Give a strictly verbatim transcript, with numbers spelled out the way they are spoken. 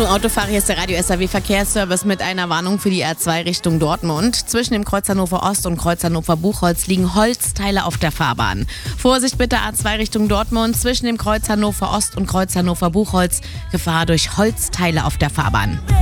Achtung Autofahrer, hier ist der Radio S A W Verkehrsservice mit einer Warnung für die R zwei Richtung Dortmund. Zwischen dem Kreuz Hannover Ost und Kreuz Hannover Buchholz liegen Holzteile auf der Fahrbahn. Vorsicht bitte A zwei Richtung Dortmund, zwischen dem Kreuz Hannover Ost und Kreuz Hannover Buchholz Gefahr durch Holzteile auf der Fahrbahn.